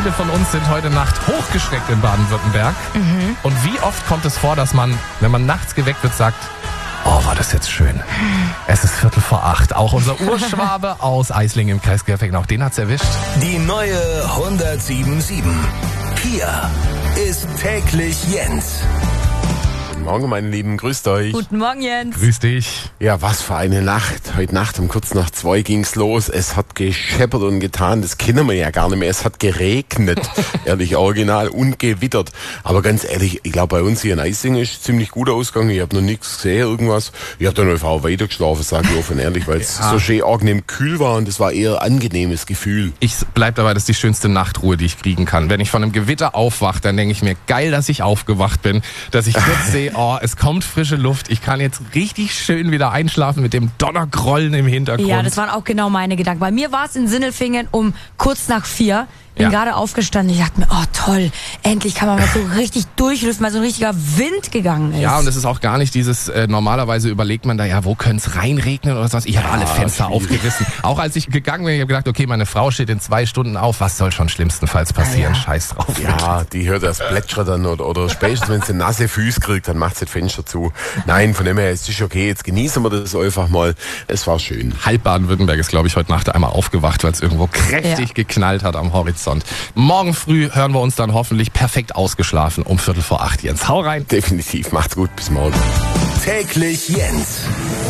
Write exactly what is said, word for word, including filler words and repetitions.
viele von uns sind heute Nacht hochgeschreckt in Baden-Württemberg. Mhm. Und wie oft kommt es vor, dass man, wenn man nachts geweckt wird, sagt, oh, war das jetzt schön. Es ist Viertel vor acht. Auch unser Urschwabe aus Eislingen im Kreis Gerfecken, auch den hat's erwischt. Die neue hundertsieben sieben. Hier ist täglich Jens. Guten Morgen, meine Lieben, grüßt euch. Guten Morgen, Jens. Grüß dich. Ja, was für eine Nacht. Heute Nacht um kurz nach zwei ging's los. Es hat gescheppert und getan. Das kennen wir ja gar nicht mehr. Es hat geregnet. Ehrlich, original und gewittert. Aber ganz ehrlich, ich glaube, bei uns hier in Eisingen ist ziemlich gut ausgegangen. Ich habe noch nichts gesehen, irgendwas. Ich habe dann einfach auch weitergeschlafen, sage ich offen ehrlich, weil es Ja. so schön angenehm kühl war und es war eher ein angenehmes Gefühl. Ich bleib dabei, das ist die schönste Nachtruhe, die ich kriegen kann. Wenn ich von einem Gewitter aufwache, dann denke ich mir, geil, dass ich aufgewacht bin, dass ich kurz sehe, oh, es kommt frische Luft. Ich kann jetzt richtig schön wieder einschlafen mit dem Donnergrollen im Hintergrund. Ja, das waren auch genau meine Gedanken. Bei mir war es in Sinnelfingen um kurz nach vier. Bin Ja. gerade aufgestanden. Ich dachte mir, oh toll, endlich kann man mal so richtig durchlüften, weil so ein richtiger Wind gegangen ist. Ja, und es ist auch gar nicht dieses, äh, normalerweise überlegt man da, ja, wo könnte es reinregnen oder sowas. Ich habe alle Fenster schwierig. aufgerissen. Auch als ich gegangen bin, ich habe gedacht, okay, meine Frau steht in zwei Stunden auf, was soll schon schlimmstenfalls passieren? Ja, ja. Scheiß drauf. Ja, die hört das Plätschern dann oder, oder spätestens, wenn sie nasse Füße kriegt, dann macht sie das Fenster zu. Nein, von dem her, es ist okay, jetzt genießen wir das einfach mal. Es war schön. Halb Baden-Württemberg ist, glaube ich, heute Nacht einmal aufgewacht, weil es irgendwo kräftig Ja. geknallt hat am Horizont. Morgen früh hören wir uns dann hoffentlich perfekt ausgeschlafen um Viertel vor acht. Jens, hau rein. Definitiv. Macht's gut. Bis morgen. Täglich Jens.